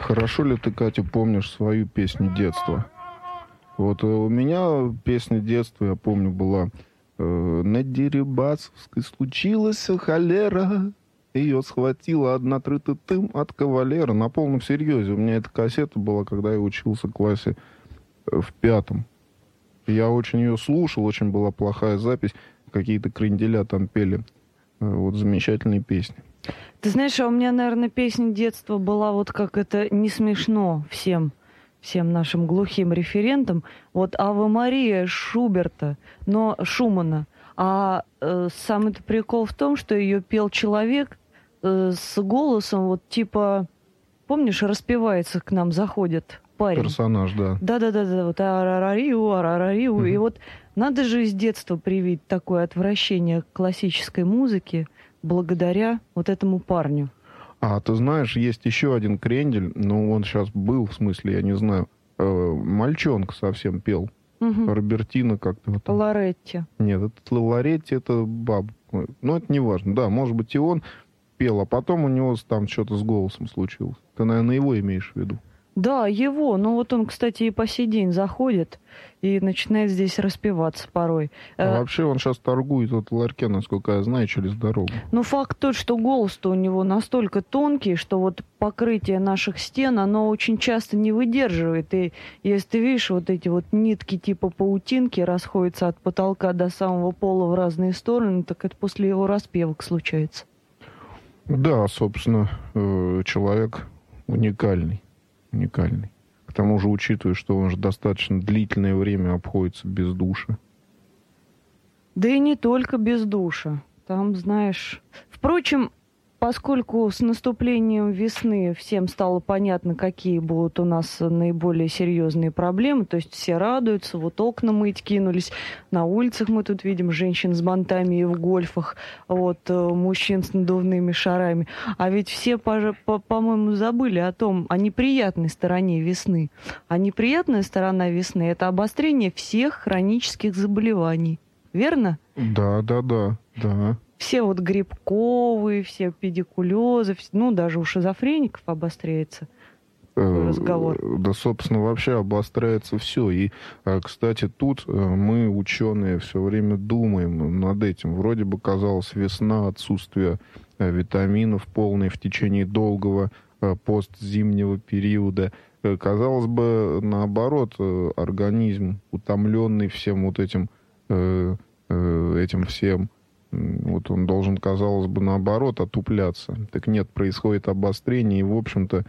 Хорошо ли ты, Катя, помнишь свою песню детства? Вот у меня песня детства, я помню, была «На Дерибасовской случилась холера, ее схватила одна тры-ты-тым от кавалера». На полном серьезе. У меня эта кассета была, когда я учился в классе в 5. Я очень ее слушал, очень была плохая запись. Какие-то кренделя там пели. Вот замечательные песни. Ты знаешь, а у меня, наверное, песня детства была вот как это не смешно всем нашим глухим референтам. Вот «Ave Мария» Шуберта, но Шумана. А самый-то прикол в том, что ее пел человек с голосом вот типа, помнишь, распевается, к нам заходит парень. Персонаж, да. Да-да-да, вот арарариу, арарариу. И вот надо же с детства привить такое отвращение к классической музыке благодаря вот этому парню. А ты знаешь, есть еще один крендель, но он сейчас был, в смысле, я не знаю, мальчонка совсем пел. Робертино как-то. Вот Лоретти. Нет, это Лоретти, это баба. Ну, это не важно. Да, может быть, и он пел, а потом у него там что-то с голосом случилось. Ты, наверное, его имеешь в виду. Да, его. Ну вот он, кстати, и по сей день заходит и начинает здесь распеваться порой. А вообще он сейчас торгует вот в ларьке, насколько я знаю, через дорогу. Ну факт тот, что голос-то у него настолько тонкий, что вот покрытие наших стен, оно очень часто не выдерживает. И если ты видишь, вот эти вот нитки типа паутинки расходятся от потолка до самого пола в разные стороны, так это после его распевок случается. Да, собственно, человек уникальный. К тому же, учитывая, что он же достаточно длительное время обходится без душа. Да и не только без душа. Там, знаешь... Впрочем, поскольку с наступлением весны всем стало понятно, какие будут у нас наиболее серьезные проблемы, то есть все радуются, вот окна мыть кинулись, на улицах мы тут видим женщин с бантами и в гольфах, вот мужчин с надувными шарами. А ведь все, по-моему, забыли о неприятной стороне весны. А неприятная сторона весны – это обострение всех хронических заболеваний. Верно? Да. Все вот грибковые, все педикулезы, ну, даже у шизофреников обостряется разговор. Да, собственно, вообще обостряется все. И, кстати, тут мы, ученые, все время думаем над этим. Вроде бы, казалось, весна, отсутствие витаминов полное в течение долгого постзимнего периода. Казалось бы, наоборот, организм, утомленный всем вот этим всем, вот он должен, казалось бы, наоборот, отупляться. Так нет, происходит обострение, и, в общем-то,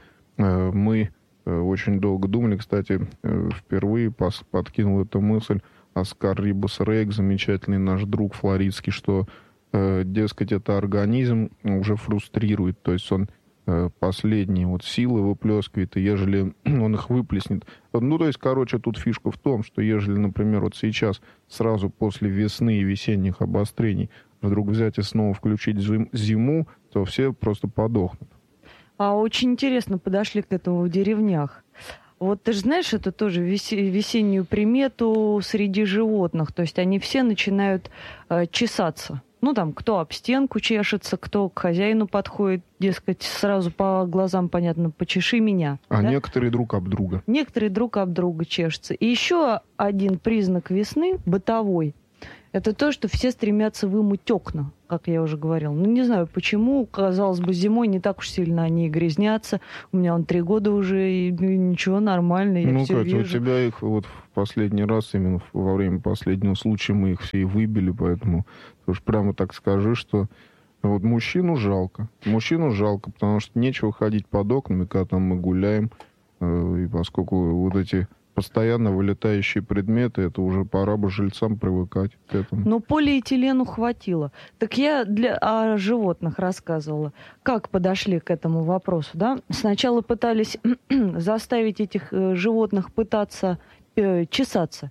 мы очень долго думали. Кстати, впервые подкинул эту мысль Оскар Рибас-Рейк, замечательный наш друг флоридский, что, дескать, это организм уже фрустрирует, то есть он последние вот силы выплескивает, и ежели он их выплеснет... Ну, то есть, короче, тут фишка в том, что ежели, например, вот сейчас, сразу после весны и весенних обострений, вдруг взять и снова включить зиму, то все просто подохнут. А очень интересно подошли к этому в деревнях. Вот ты же знаешь, это тоже весеннюю примету среди животных. То есть они все начинают чесаться. Ну, там, кто об стенку чешется, кто к хозяину подходит, дескать, сразу по глазам понятно, почеши меня. А да? Некоторые друг об друга. Некоторые друг об друга чешутся. И еще один признак весны, бытовой, это то, что все стремятся вымыть окна, как я уже говорила. Ну, не знаю почему, казалось бы, зимой не так уж сильно они грязнятся. У меня 3 года уже, и ничего, нормально, я ну, все Катя, вижу. у тебя их вот в последний раз, именно во время последнего случая, мы их все и выбили, поэтому ты уж прямо так скажи, что вот мужчину жалко, потому что нечего ходить под окнами, когда там мы гуляем, и поскольку вот эти постоянно вылетающие предметы, это уже пора бы жильцам привыкать к этому. Но полиэтилену хватило. Так я о животных рассказывала. Как подошли к этому вопросу, да? Сначала пытались заставить этих животных пытаться чесаться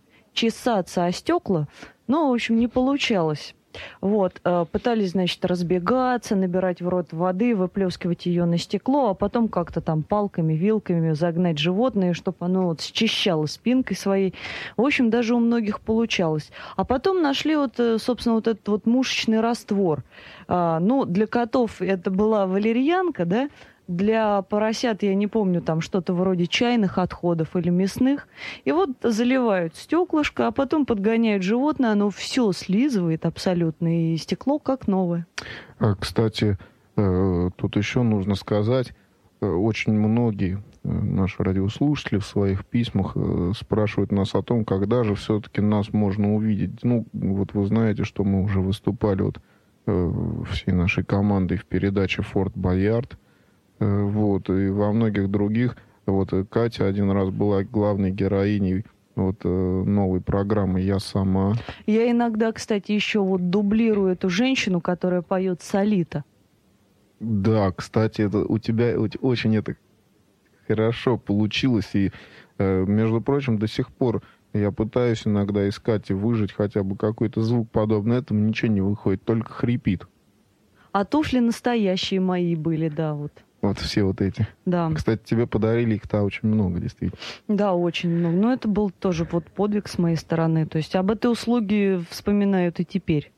о стекла, но, в общем, не получалось. Вот, пытались, значит, разбегаться, набирать в рот воды, выплескивать ее на стекло, а потом как-то там палками, вилками загнать животное, чтобы оно вот счищало спинкой своей. В общем, даже у многих получалось. А потом нашли вот, собственно, вот этот вот мушечный раствор. Ну, для котов это была валерьянка, да? для поросят, я не помню, там что-то вроде чайных отходов или мясных. И вот заливают стеклышко, а потом подгоняют животное, оно все слизывает абсолютно, и стекло как новое. Кстати, тут еще нужно сказать, очень многие наши радиослушатели в своих письмах спрашивают нас о том, когда же все-таки нас можно увидеть. Ну, вот вы знаете, что мы уже выступали вот всей нашей командой в передаче «Форт Боярд». Вот, и во многих других. Вот Катя один раз была главной героиней вот новой программы «Я сама». Я иногда, кстати, еще вот дублирую эту женщину, которая поет «Солита». Да, кстати, это у тебя очень это хорошо получилось. И, между прочим, до сих пор я пытаюсь иногда искать и выжать хотя бы какой-то звук подобный этому, ничего не выходит, только хрипит. А туфли настоящие мои были, да, вот. Вот все вот эти. Да. Кстати, тебе подарили их-то очень много, действительно. Да, очень много. Но это был тоже вот подвиг с моей стороны. То есть об этой услуге вспоминают и теперь.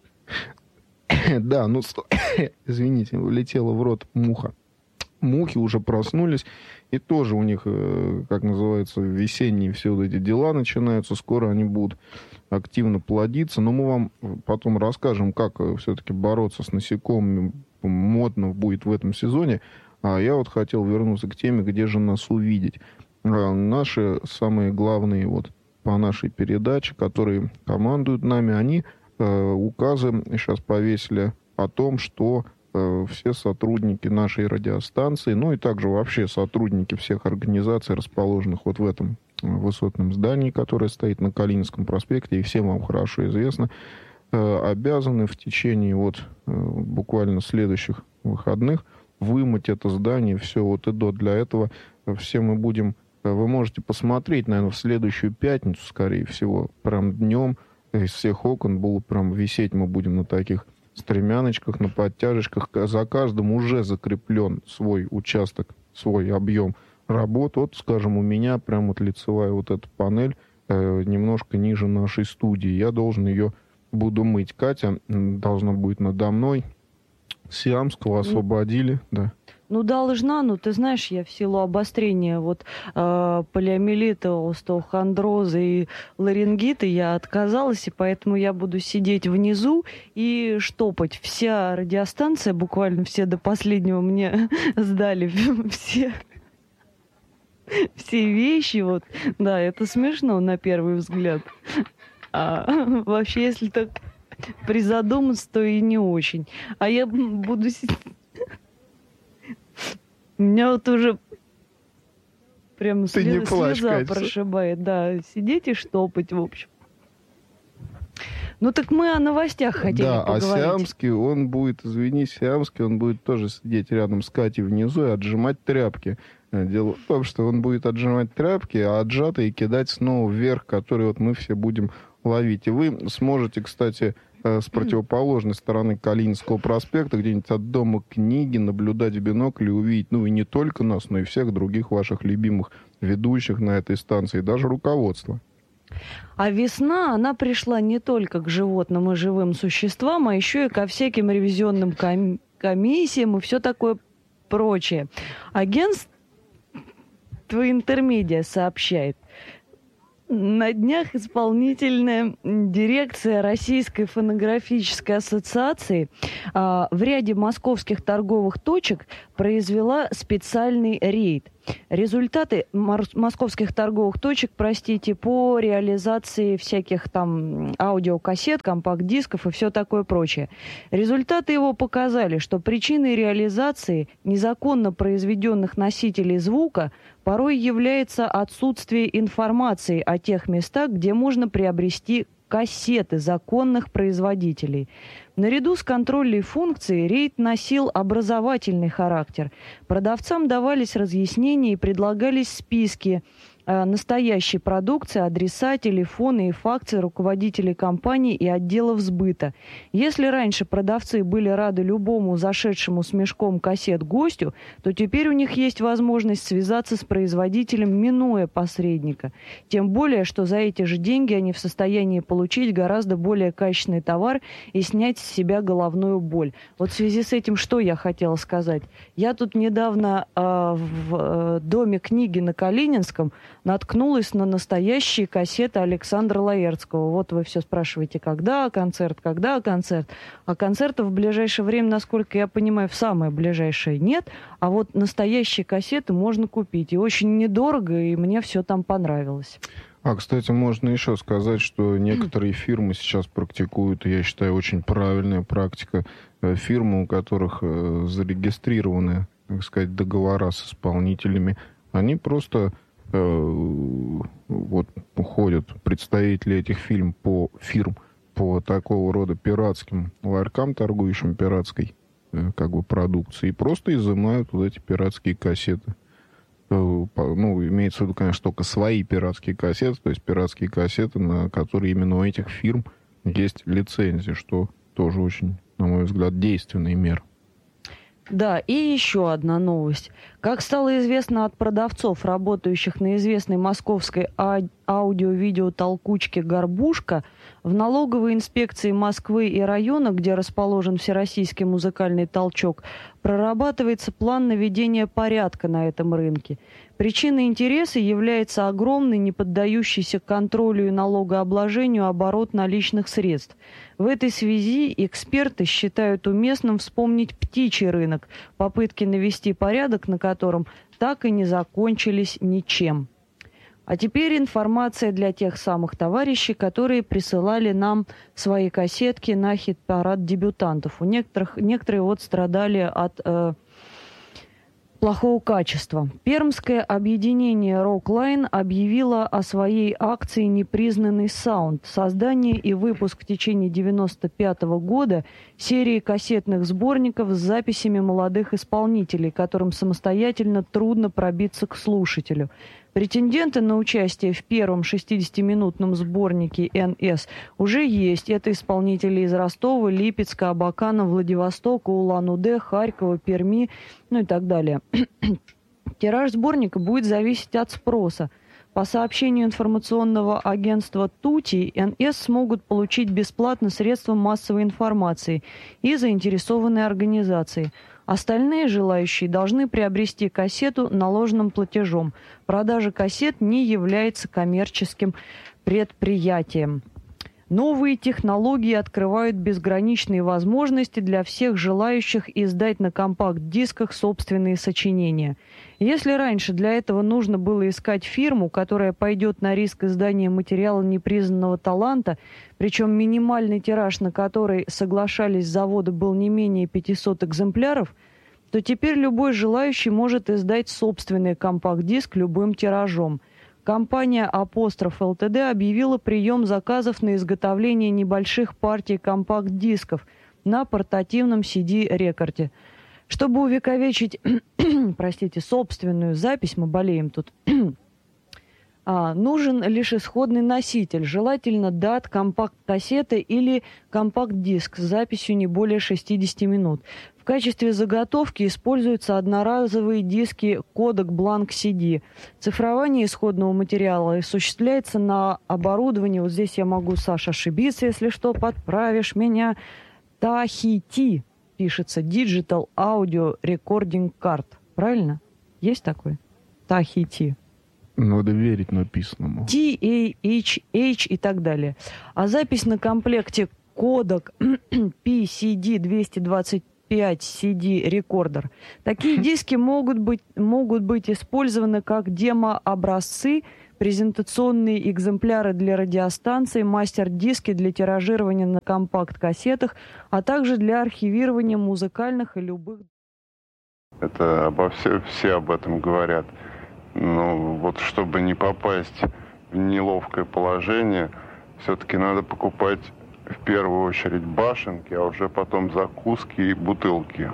Да, ну, извините, влетела в рот муха. Мухи уже проснулись, и тоже у них, как называется, весенние все вот эти дела начинаются. Скоро они будут активно плодиться. Но мы вам потом расскажем, как все-таки бороться с насекомыми модно будет в этом сезоне. А я вот хотел вернуться к теме, где же нас увидеть. Наши самые главные вот по нашей передаче, которые командуют нами, они указы сейчас повесили о том, что все сотрудники нашей радиостанции, ну и также вообще сотрудники всех организаций, расположенных вот в этом высотном здании, которое стоит на Калининском проспекте, и всем вам хорошо известно, обязаны в течение вот буквально следующих выходных вымыть это здание, все от и до. Для этого все мы будем... Вы можете посмотреть, наверное, в следующую пятницу, скорее всего, прям днем из всех окон будут прям висеть, мы будем на таких стремяночках, на подтяжечках. За каждым уже закреплен свой участок, свой объем работ. Вот, скажем, у меня прям вот лицевая вот эта панель немножко ниже нашей студии. Я должен ее буду мыть. Катя должна будет надо мной. Сиамского освободили, да. Ну, должна, но ты знаешь, я в силу обострения вот полиомиелита, остеохондроза и ларингита я отказалась, и поэтому я буду сидеть внизу и штопать. Вся радиостанция, буквально все до последнего мне сдали все вещи. Вот. Да, это смешно на первый взгляд. А вообще, если так призадуматься, то и не очень. А я буду... Меня вот уже прям слеза прошибает. Да, сидеть и штопать, в общем. Ну так мы о новостях хотели поговорить. Да, а Сиамский, он будет, извини, Сиамский, он будет тоже сидеть рядом с Катей внизу и отжимать тряпки. Дело в том, что он будет отжимать тряпки, а отжатые кидать снова вверх, которые вот мы все будем ловить. И вы сможете, кстати, с противоположной стороны Калининского проспекта, где-нибудь от Дома книги, наблюдать в бинокль и увидеть, ну и не только нас, но и всех других ваших любимых ведущих на этой станции, даже руководство. А весна, она пришла не только к животным и живым существам, а еще и ко всяким ревизионным комиссиям и все такое прочее. Агентство Интермедиа сообщает, на днях исполнительная дирекция Российской фонографической ассоциации в ряде московских торговых точек произвела специальный рейд. Результаты московских торговых точек, по реализации всяких там аудиокассет, компакт-дисков и все такое прочее. Результаты его показали, что причиной реализации незаконно произведенных носителей звука порой является отсутствие информации о тех местах, где можно приобрести кассеты законных производителей. Наряду с контрольной функцией рейд носил образовательный характер. Продавцам давались разъяснения и предлагались списки настоящей продукции, адреса, телефоны и факсы руководителей компаний и отделов сбыта. Если раньше продавцы были рады любому зашедшему с мешком кассет гостю, то теперь у них есть возможность связаться с производителем, минуя посредника. Тем более, что за эти же деньги они в состоянии получить гораздо более качественный товар и снять с себя головную боль. Вот в связи с этим что я хотела сказать? Я тут недавно в Доме книги на Калининском наткнулась на настоящие кассеты Александра Лаэртского. Вот вы все спрашиваете, когда концерт. А концертов в ближайшее время, насколько я понимаю, в самое ближайшее нет. А вот настоящие кассеты можно купить. И очень недорого, и мне все там понравилось. Кстати, можно еще сказать, что некоторые фирмы сейчас практикуют, я считаю, очень правильная практика. Фирмы, у которых зарегистрированы, так сказать, договора с исполнителями, они просто вот уходят представители этих фирм по такого рода пиратским ларькам, торгующим пиратской как бы продукцией, и просто изымают вот эти пиратские кассеты. Ну, имеется в виду, конечно, только свои пиратские кассеты, то есть пиратские кассеты, на которые именно у этих фирм есть лицензия, что тоже очень, на мой взгляд, действенная мера. Да, и еще одна новость. Как стало известно от продавцов, работающих на известной московской аудио-видео-толкучке «Горбушка», в налоговой инспекции Москвы и района, где расположен Всероссийский музыкальный толчок, прорабатывается план наведения порядка на этом рынке. Причиной интереса является огромный, не поддающийся контролю и налогообложению оборот наличных средств. В этой связи эксперты считают уместным вспомнить птичий рынок, попытки навести порядок на котором так и не закончились ничем. А теперь информация для тех самых товарищей, которые присылали нам свои кассетки на хит-парад дебютантов. Некоторые вот страдали от плохого качества. Пермское объединение «Роклайн» объявило о своей акции «Непризнанный саунд». Создание и выпуск в течение 1995 года серии кассетных сборников с записями молодых исполнителей, которым самостоятельно трудно пробиться к слушателю. Претенденты на участие в первом 60-минутном сборнике «НС» уже есть. Это исполнители из Ростова, Липецка, Абакана, Владивостока, Улан-Удэ, Харькова, Перми, и так далее. Тираж сборника будет зависеть от спроса. По сообщению информационного агентства «Тути», НС смогут получить бесплатно средства массовой информации и заинтересованные организации. Остальные желающие должны приобрести кассету наложенным платежом. Продажа кассет не является коммерческим предприятием. Новые технологии открывают безграничные возможности для всех желающих издать на компакт-дисках собственные сочинения. Если раньше для этого нужно было искать фирму, которая пойдет на риск издания материала непризнанного таланта, причем минимальный тираж, на который соглашались заводы, был не менее 500 экземпляров, то теперь любой желающий может издать собственный компакт-диск любым тиражом. Компания «Апостроф ЛТД» объявила прием заказов на изготовление небольших партий компакт-дисков на портативном CD-рекорде. Чтобы увековечить собственную запись, мы болеем тут, нужен лишь исходный носитель, желательно DAT, компакт-кассета или компакт-диск с записью не более 60 минут. В качестве заготовки используются одноразовые диски Kodak Blank CD. Цифрование исходного материала осуществляется на оборудовании, вот здесь я могу, Саша, ошибиться, если что, подправишь меня, Tahiti пишется, Digital Audio Recording Card. Правильно? Есть такой? Tahiti. Надо верить написанному. TAHH и так далее. А запись на комплекте Kodak PCD 225 CD-рекордер. Такие диски могут быть использованы как демо-образцы, презентационные экземпляры для радиостанций, мастер-диски для тиражирования на компакт-кассетах, а также для архивирования музыкальных и любых... Это все об этом говорят. Но вот чтобы не попасть в неловкое положение, все-таки надо покупать в первую очередь башенки, а уже потом закуски и бутылки.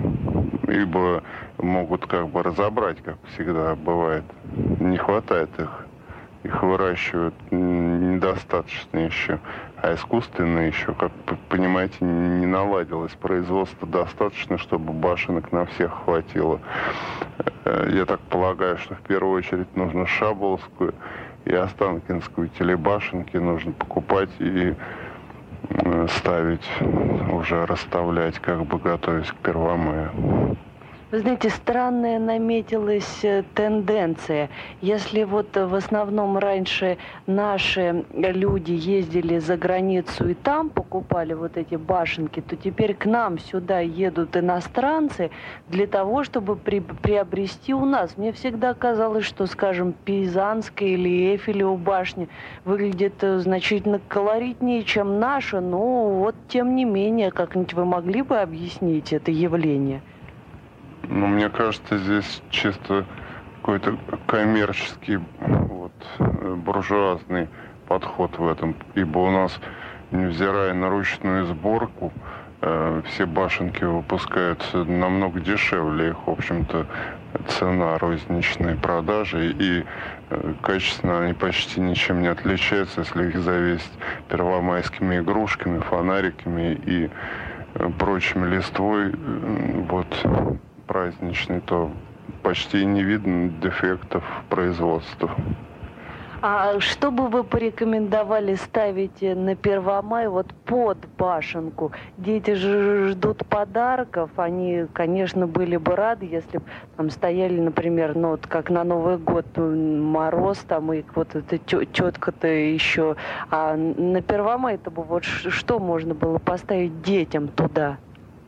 Ибо могут разобрать, как всегда бывает. Не хватает их их выращивают недостаточно еще. А искусственно еще, как понимаете, не наладилось производство достаточно, чтобы башенок на всех хватило. Я так полагаю, что в первую очередь нужно Шаболовскую и Останкинскую телебашенки нужно покупать и ставить, уже расставлять, как бы готовясь к Первомаю. Вы знаете, странная наметилась тенденция. Если вот в основном раньше наши люди ездили за границу и там покупали вот эти башенки, то теперь к нам сюда едут иностранцы для того, чтобы приобрести у нас. Мне всегда казалось, что, скажем, Пизанская или Эйфелева башня выглядит значительно колоритнее, чем наша, но вот тем не менее, как-нибудь вы могли бы объяснить это явление? Ну, мне кажется, здесь чисто какой-то коммерческий, буржуазный подход в этом. Ибо у нас, невзирая на ручную сборку, все башенки выпускаются намного дешевле. Их, в общем-то, цена розничной продажи. И качественно они почти ничем не отличаются, если их завесить первомайскими игрушками, фонариками и прочими листвой. Праздничный, то почти не видно дефектов производства. А что бы вы порекомендовали ставить на Первомай вот под башенку? Дети же ждут подарков, они, конечно, были бы рады, если бы там стояли, например, как на Новый год мороз, там и вот это четко-то еще. А на Первомай-то бы вот что можно было поставить детям туда?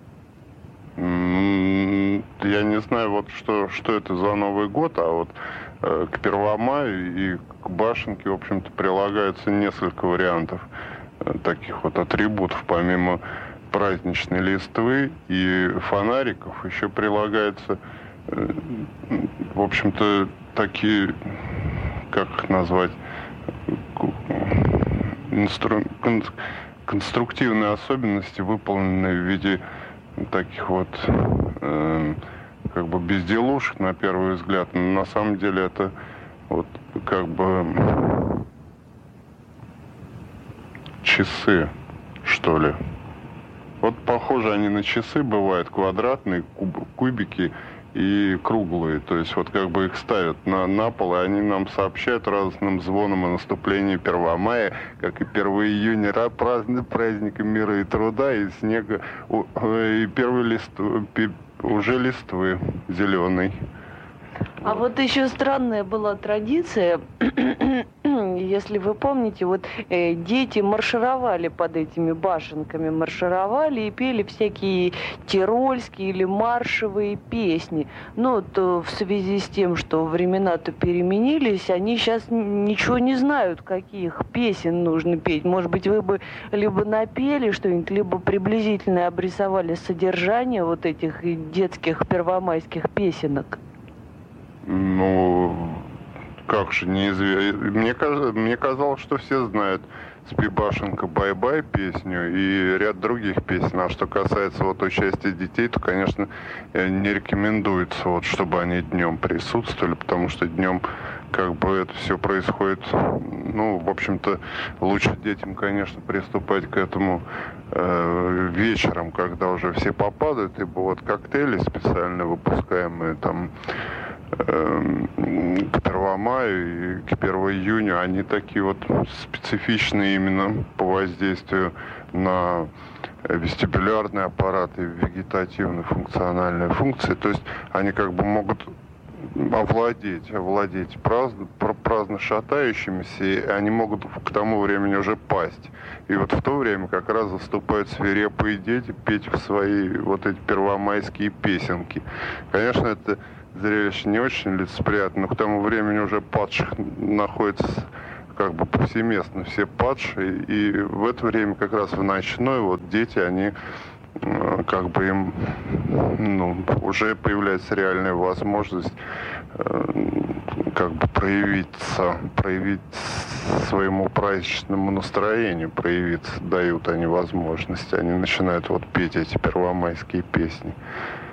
Я не знаю, что это за Новый год, а к Первомаю и к башенке, в общем-то, прилагается несколько вариантов таких атрибутов. Помимо праздничной листвы и фонариков еще прилагается, в общем-то, такие, как их назвать, конструктивные особенности, выполненные в виде таких безделушек на первый взгляд, но на самом деле это часы, что ли. Похоже они на часы, бывают квадратные, кубики и круглые. То есть их ставят на пол, и они нам сообщают разным звоном о наступлении Первомая, как и 1 июня, праздника мира и труда, и снега, и первый уже листвы зеленый. А еще странная была традиция, если вы помните, дети маршировали под этими башенками, маршировали и пели всякие тирольские или маршевые песни. В связи с тем, что времена-то переменились, они сейчас ничего не знают, каких песен нужно петь. Может быть, вы бы либо напели что-нибудь, либо приблизительно обрисовали содержание этих детских первомайских песенок. Как же неизвестно. Мне казалось, что все знают «Спи, башенка, бай-бай» песню и ряд других песен. А что касается участия детей, то, конечно, не рекомендуется, чтобы они днем присутствовали, потому что днем это все происходит, в общем-то, лучше детям, конечно, приступать к этому вечером, когда уже все попадают, ибо коктейли специально выпускаемые там к Первомаю и к 1 июню, они такие специфичные именно по воздействию на вестибулярный аппарат и вегетативные функциональные функции. То есть они могут овладеть праздно шатающимися, и они могут к тому времени уже пасть. И в то время как раз заступают свирепые дети петь в свои эти первомайские песенки. Конечно, это зрелище не очень лицеприятно, но к тому времени уже падших находится повсеместно все падшие, и в это время как раз в ночной дети, они им уже появляется реальная возможность проявить своему праздничному настроению, дают они возможность, они начинают петь эти первомайские песни.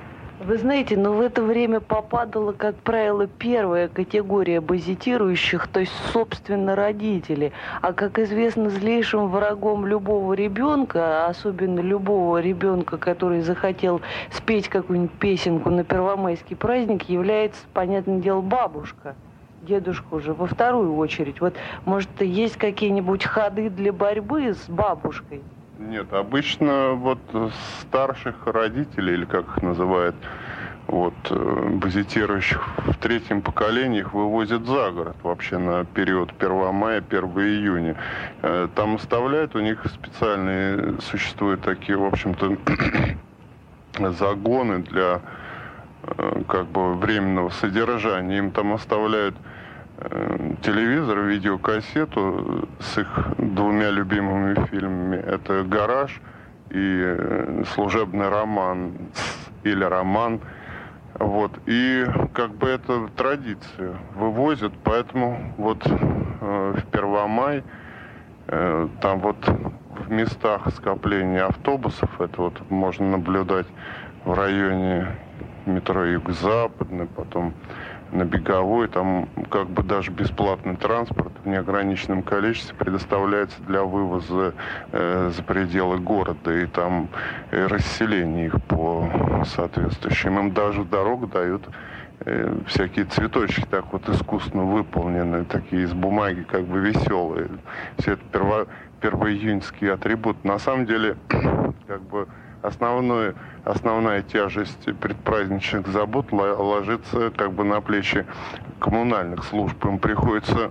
Вы знаете, но в это время попадала, как правило, первая категория базитирующих, то есть, собственно, родители. А, как известно, злейшим врагом любого ребенка, особенно любого ребенка, который захотел спеть какую-нибудь песенку на первомайский праздник, является, понятное дело, бабушка. Дедушка уже во вторую очередь. Вот, может, есть какие-нибудь ходы для борьбы с бабушкой? Нет, обычно вот старших родителей, или как их называют, вот, базитирующих в третьем поколении, их вывозят за город вообще на период 1 мая, 1 июня. Там оставляют, у них специальные, существуют такие, в общем-то, загоны для как бы временного содержания. Им там оставляют телевизор, видеокассету с их 2 любимыми фильмами. Это «Гараж» и «Служебный роман» или «Роман». Вот. И как бы это традиция. Вывозят, поэтому вот в 1 мая там вот в местах скопления автобусов, это вот можно наблюдать в районе метро Юго-Западный, потом на Беговой, там как бы даже бесплатный транспорт в неограниченном количестве предоставляется для вывоза за пределы города, и там расселение их по соответствующим. Им даже дорогу дают всякие цветочки так вот искусственно выполненные, такие из бумаги, как бы веселые. Все это первоиюньский атрибут. На самом деле, как бы основная тяжесть предпраздничных забот ложится как бы на плечи коммунальных служб. Им приходится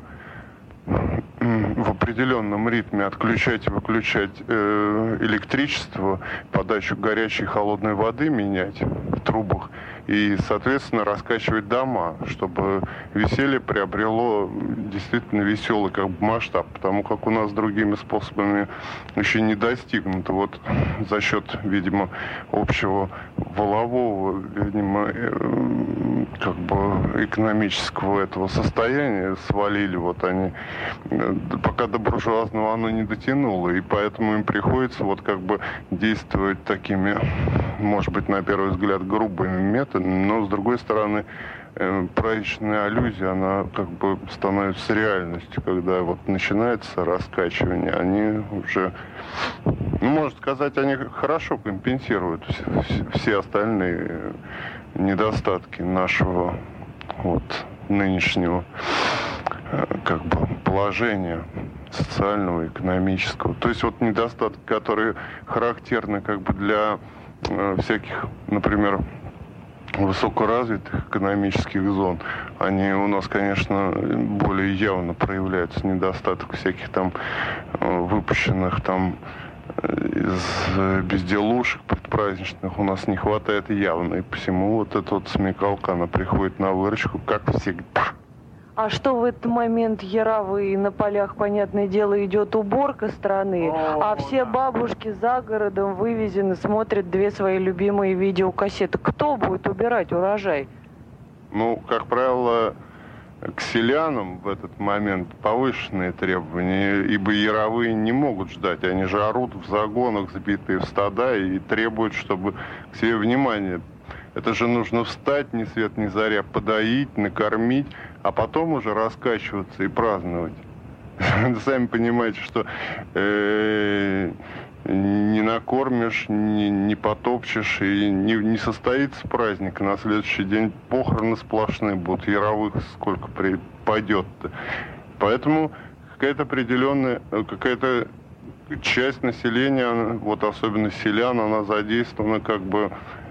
в определенном ритме отключать и выключать электричество, подачу горячей и холодной воды менять в трубах и, соответственно, раскачивать дома, чтобы веселье приобрело действительно веселый как бы масштаб, потому как у нас другими способами еще не достигнуто. Вот за счет, видимо, общего волового, видимо, как бы экономического этого состояния свалили, вот они, пока до буржуазного оно не дотянуло, и поэтому им приходится вот как бы действовать такими, может быть, на первый взгляд, грубыми методами, но, с другой стороны, праздничная аллюзия, она как бы становится реальностью, когда вот начинается раскачивание, они уже, ну, можно сказать, они хорошо компенсируют все остальные недостатки нашего вот нынешнего как бы положения социального, экономического. То есть вот недостатки, которые характерны как бы для всяких, например, высокоразвитых экономических зон, они у нас, конечно, более явно проявляются. Недостаток всяких там выпущенных там из безделушек предпраздничных у нас не хватает явно. И посему вот эта вот смекалка, она приходит на выручку, как всегда. А что в этот момент яровые на полях, понятное дело, идет уборка страны, а все бабушки за городом вывезены, смотрят 2 свои любимые видеокассеты. Кто будет убирать урожай? Ну, как правило, к селянам в этот момент повышенные требования, ибо яровые не могут ждать. Они же орут в загонах, сбитые в стада, и требуют, чтобы к себе внимание. Это же нужно встать ни свет ни заря, подоить, накормить, а потом уже раскачиваться и праздновать. Сами понимаете, что не накормишь, не потопчешь, и не состоится праздник. На следующий день похороны сплошные будут, яровых сколько пойдет-то. Поэтому какая-то определенная, какая-то часть населения, вот особенно селян, она задействована как бы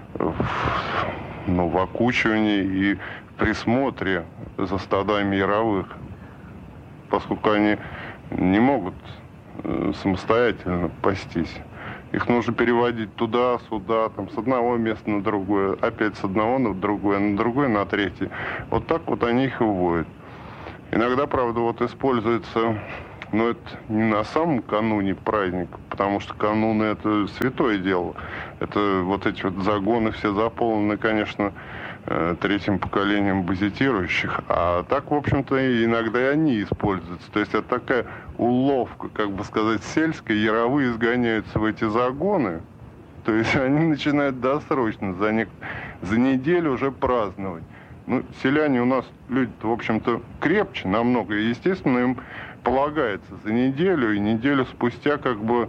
в окучивании и присмотре за стадами яровых, поскольку они не могут самостоятельно пастись. Их нужно переводить туда-сюда, там, с одного места на другое, опять с одного на другое, на третье. Вот так вот они их и уводят. Иногда, правда, вот используется, но это не на самом кануне праздника, потому что кануны — это святое дело. Это вот эти вот загоны все заполнены, конечно, третьим поколением базитирующих. А так, в общем-то, иногда и они используются. То есть это такая уловка, как бы сказать, сельская. Яровые сгоняются в эти загоны, То есть они начинают досрочно, за неделю уже праздновать. Ну, селяне у нас люди-то, в общем-то, крепче намного. И, естественно, им полагается за неделю, и неделю спустя как бы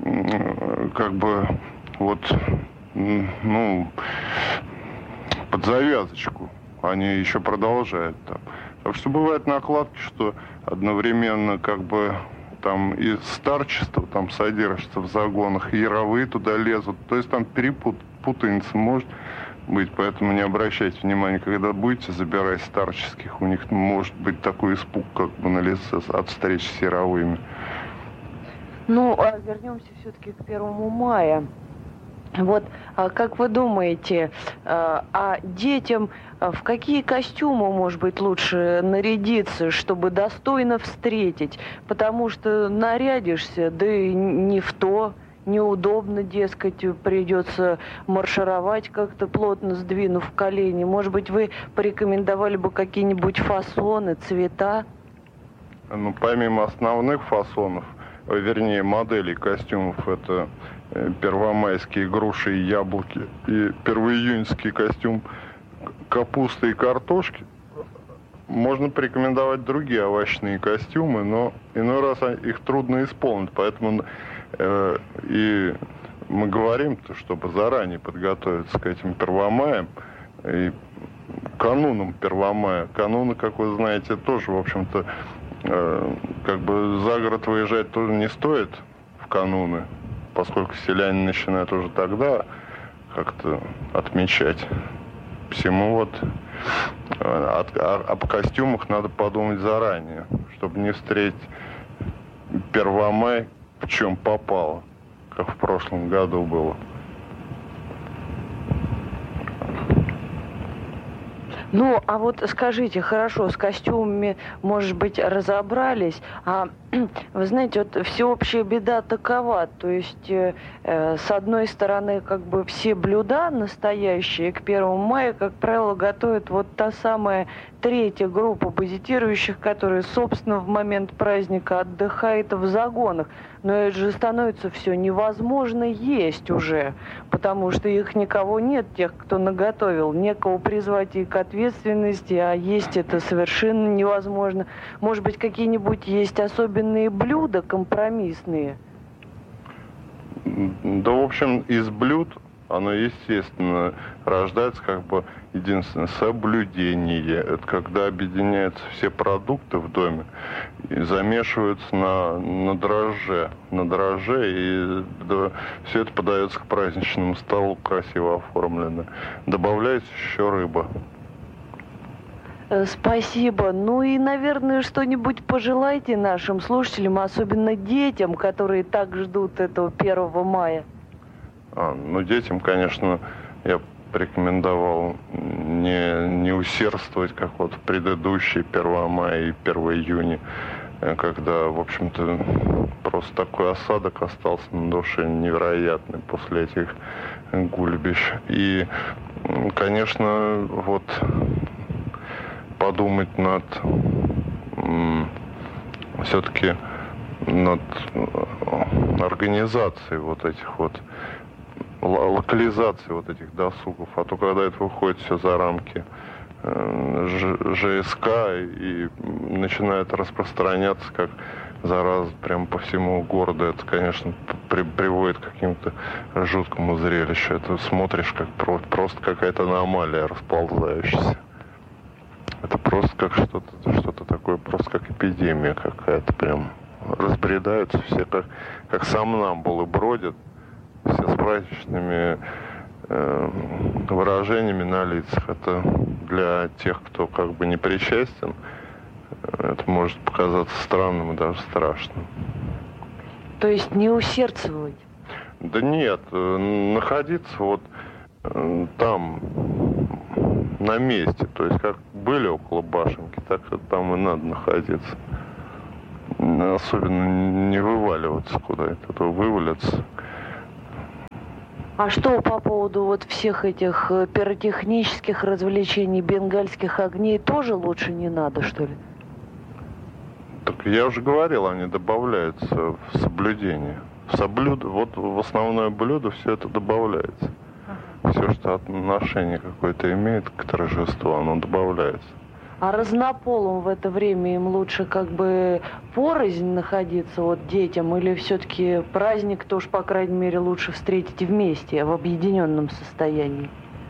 вот, ну, под завязочку они еще продолжают там. Так что бывают накладки, что одновременно как бы там и старчество там содержится в загонах, и яровые туда лезут. То есть там путаница может быть, поэтому не обращайте внимания, когда будете забирать старческих, у них может быть такой испуг как бы на лице от встречи с яровыми. Ну, а вернемся все-таки к 1 мая. Вот, как вы думаете, детям в какие костюмы, может быть, лучше нарядиться, чтобы достойно встретить? Потому что нарядишься, да и не в то, неудобно, дескать, придется маршировать как-то плотно, сдвинув колени. Может быть, вы порекомендовали бы какие-нибудь фасоны, цвета? Ну, помимо основных фасонов, вернее, моделей костюмов, это первомайские груши и яблоки, и первоиюньский костюм капусты и картошки, можно порекомендовать другие овощные костюмы, но иной раз их трудно исполнить, поэтому и мы говорим, чтобы заранее подготовиться к этим Первомаям и канунам Первомая. Кануны, как вы знаете, тоже, в общем-то, как бы за город выезжать тоже не стоит в кануны, поскольку селяне начинают уже тогда как-то отмечать. Всему вот об костюмах надо подумать заранее, чтобы не встретить 1 мая в чем попало, как в прошлом году было. Ну, а вот скажите, хорошо, с костюмами, может быть, разобрались, а вы знаете, вот всеобщая беда такова, то есть, с одной стороны, как бы все блюда настоящие к 1 мая, как правило, готовят вот та самая третья группа базитирующих, которые, собственно, в момент праздника отдыхает в загонах. Но это же становится все невозможно есть уже, потому что их никого нет, тех, кто наготовил, некого призвать и к ответственности, а есть это совершенно невозможно. Может быть, какие-нибудь есть особенные блюда компромиссные? Да, в общем, из блюд оно, естественно, рождается как бы единственное соблюдение. Это когда объединяются все продукты в доме и замешиваются на дрожже. И все это подается к праздничному столу, красиво оформлено. Добавляется еще рыба. Спасибо. Ну и, наверное, что-нибудь пожелайте нашим слушателям, особенно детям, которые так ждут этого 1 мая. Ну, детям, конечно, я порекомендовал не усердствовать, как вот в предыдущие 1 мая и 1 июня, когда, в общем-то, просто такой осадок остался на душе невероятный после этих гульбищ. И, конечно, вот подумать все-таки над организацией вот этих вот локализации вот этих досугов, а то когда это выходит все за рамки ЖСК и начинает распространяться как зараза прямо по всему городу, это, конечно, приводит к каким-то жуткому зрелищу. Это смотришь как просто какая-то аномалия расползающаяся. Это просто как что-то такое, просто как эпидемия какая-то, прям разбредаются все, как сомнамбулы бродят, все с праздничными выражениями на лицах. Это для тех, кто как бы не причастен, это может показаться странным и даже страшным. То есть не усердствовать? Да нет, находиться вот там, на месте. То есть как были около башенки, так там и надо находиться. Особенно не вываливаться куда-то, а то вывалиться. А что по поводу вот всех этих пиротехнических развлечений, бенгальских огней, тоже лучше не надо, что ли? Так я уже говорил, они добавляются в соблюдение. Вот в основное блюдо все это добавляется. Все, что отношение какое-то имеет к торжеству, оно добавляется. А разнополым в это время им лучше как бы порознь находиться вот детям, или все-таки праздник тоже, по крайней мере, лучше встретить вместе, в объединенном состоянии?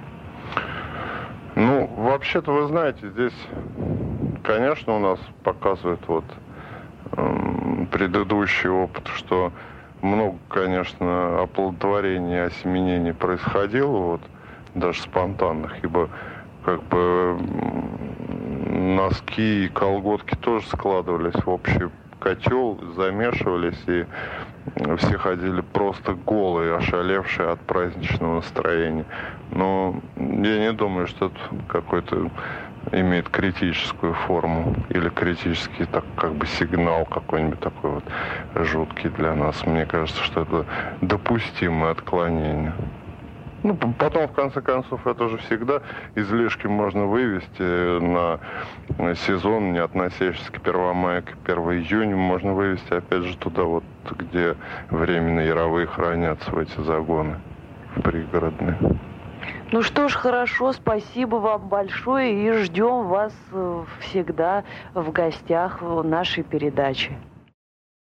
Ну, вообще-то, вы знаете, здесь, конечно, у нас показывает вот предыдущий опыт, что много, конечно, оплодотворений и осеменений происходило, вот, даже спонтанных, ибо как бы носки и колготки тоже складывались в общий котел, замешивались, и все ходили просто голые, ошалевшие от праздничного настроения. Но я не думаю, что это какой-то имеет критическую форму или критический так, как бы сигнал какой-нибудь такой вот жуткий для нас. Мне кажется, что это допустимое отклонение. Ну, потом, в конце концов, это же всегда излишки можно вывести на сезон, не относящийся к 1 мая, к 1 июня. Можно вывести, опять же, туда, вот, где временно яровые хранятся, в эти загоны пригородные. Ну что ж, хорошо, спасибо вам большое, и ждем вас всегда в гостях в нашей передаче.